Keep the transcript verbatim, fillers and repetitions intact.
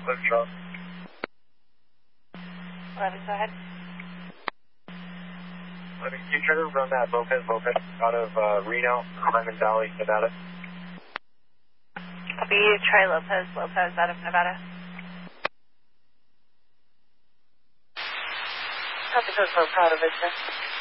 eleven, Charles. eleven, go ahead. eleven, can you try to run that Lopez, Lopez out of uh, Reno, Diamond Valley, Nevada? Copy, try Lopez, Lopez out of Nevada. Copy, Coastal, Colorado Vista.